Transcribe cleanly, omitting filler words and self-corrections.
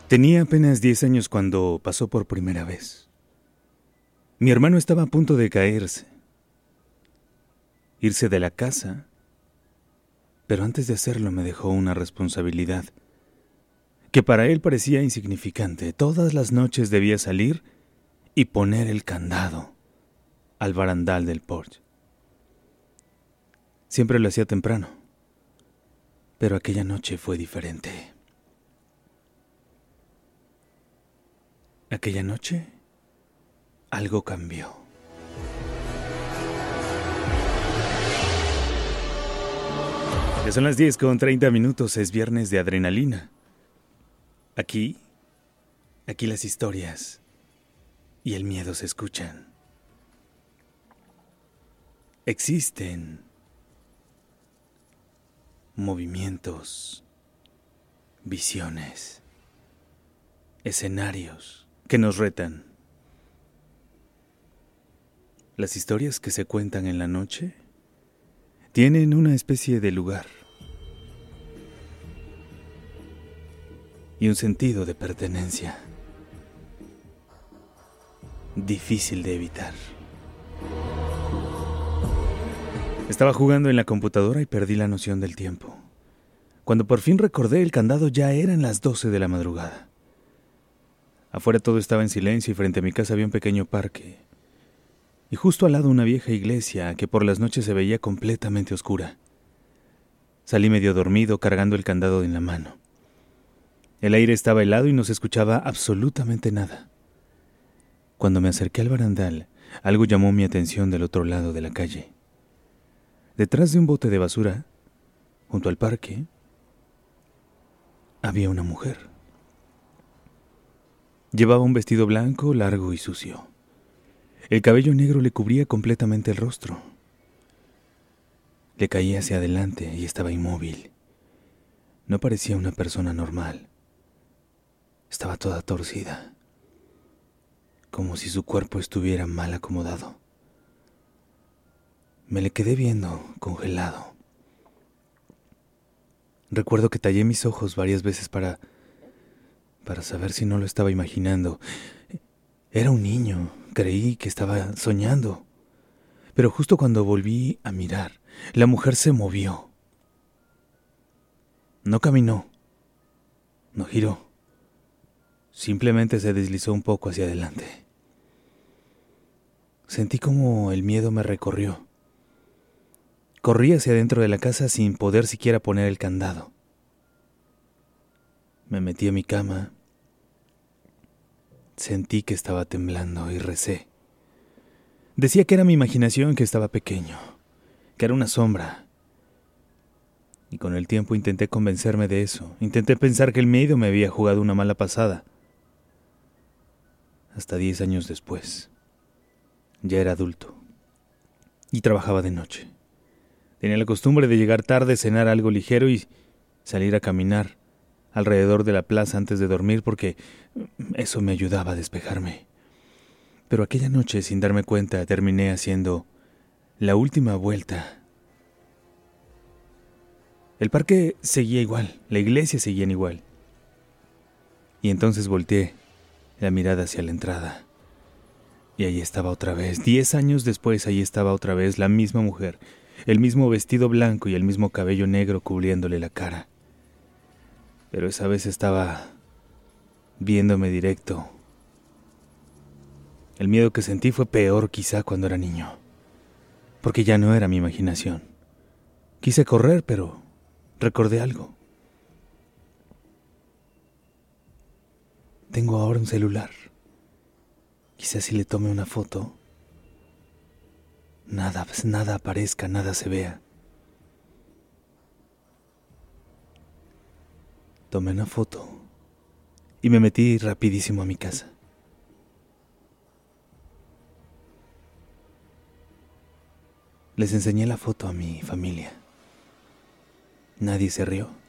Tenía apenas 10 años cuando pasó por primera vez. Mi hermano estaba a punto de caerse, irse de la casa, pero antes de hacerlo me dejó una responsabilidad que para él parecía insignificante. Todas las noches debía salir y poner el candado al barandal del porche. Siempre lo hacía temprano, pero aquella noche fue diferente. Aquella noche, algo cambió. Ya son las 10:30, es viernes de adrenalina. Aquí las historias y el miedo se escuchan. Existen movimientos, visiones, escenarios que nos retan. Las historias que se cuentan en la noche tienen una especie de lugar y un sentido de pertenencia difícil de evitar. Estaba jugando en la computadora y perdí la noción del tiempo. Cuando por fin recordé el candado ya eran las 12 de la madrugada. Afuera todo estaba en silencio y frente a mi casa había un pequeño parque. Y justo al lado una vieja iglesia que por las noches se veía completamente oscura. Salí medio dormido cargando el candado en la mano. El aire estaba helado y no se escuchaba absolutamente nada. Cuando me acerqué al barandal, algo llamó mi atención del otro lado de la calle. Detrás de un bote de basura, junto al parque, había una mujer. Llevaba un vestido blanco, largo y sucio. El cabello negro le cubría completamente el rostro. Le caía hacia adelante y estaba inmóvil. No parecía una persona normal. Estaba toda torcida, como si su cuerpo estuviera mal acomodado. Me le quedé viendo, congelado. Recuerdo que tallé mis ojos varias veces para saber si no lo estaba imaginando. Era un niño, creí que estaba soñando. Pero justo cuando volví a mirar, la mujer se movió. No caminó, no giró, simplemente se deslizó un poco hacia adelante. Sentí como el miedo me recorrió. Corrí hacia adentro de la casa sin poder siquiera poner el candado. Me metí a mi cama. Sentí que estaba temblando y recé. Decía que era mi imaginación, que estaba pequeño, que era una sombra. Y con el tiempo intenté convencerme de eso. Intenté pensar que el miedo me había jugado una mala pasada. Hasta 10 años después. Ya era adulto. Y trabajaba de noche. Tenía la costumbre de llegar tarde, cenar algo ligero y salir a caminar alrededor de la plaza antes de dormir porque eso me ayudaba a despejarme. Pero aquella noche, sin darme cuenta, terminé haciendo la última vuelta. El parque seguía igual, la iglesia seguía igual. Y entonces volteé la mirada hacia la entrada. Y ahí estaba otra vez. 10 años después, ahí estaba otra vez la misma mujer, el mismo vestido blanco y el mismo cabello negro cubriéndole la cara. Pero esa vez estaba viéndome directo. El miedo que sentí fue peor quizá cuando era niño, porque ya no era mi imaginación. Quise correr, pero recordé algo. Tengo ahora un celular. Quizás si le tome una foto, nada aparezca, nada se vea. Tomé una foto y me metí rapidísimo a mi casa. Les enseñé la foto a mi familia. Nadie se rió.